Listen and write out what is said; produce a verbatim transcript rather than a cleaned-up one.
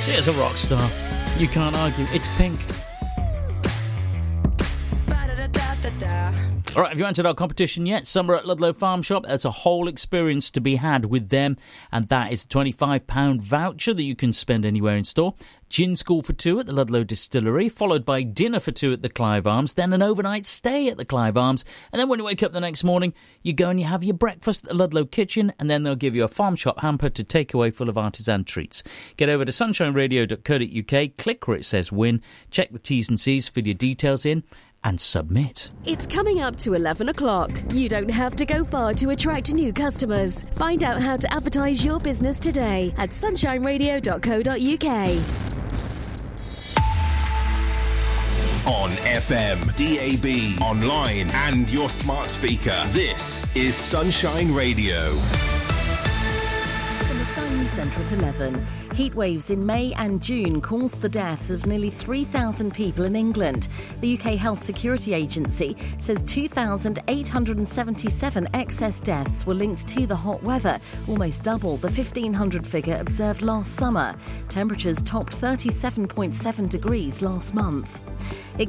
She is a rock star. You can't argue. It's Pink. All right, have you entered our competition yet? Summer at Ludlow Farm Shop. There's a whole experience to be had with them, and that is a twenty-five pounds voucher that you can spend anywhere in store. Gin school for two at the Ludlow Distillery, followed by dinner for two at the Clive Arms, then an overnight stay at the Clive Arms, and then when you wake up the next morning, you go and you have your breakfast at the Ludlow Kitchen, and then they'll give you a farm shop hamper to take away full of artisan treats. Get over to sunshine radio dot co dot uk, click where it says win, check the T's and C's, fill your details in, and submit. It's coming up to eleven o'clock. You don't have to go far to attract new customers. Find out how to advertise your business today at sunshine radio dot co dot uk. On F M, D A B, online and your smart speaker. This is Sunshine Radio. From the Sky News Centre at eleven. Heat waves in May and June caused the deaths of nearly three thousand people in England. The U K Health Security Agency says two thousand eight hundred seventy-seven excess deaths were linked to the hot weather, almost double the fifteen hundred figure observed last summer. Temperatures topped thirty-seven point seven degrees last month. It